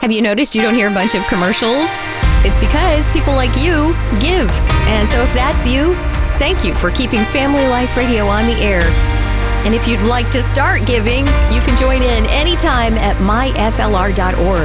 Have you noticed you don't hear a bunch of commercials? It's because people like you give. And so if that's you, thank you for keeping Family Life Radio on the air. And if you'd like to start giving, you can join in anytime at myflr.org.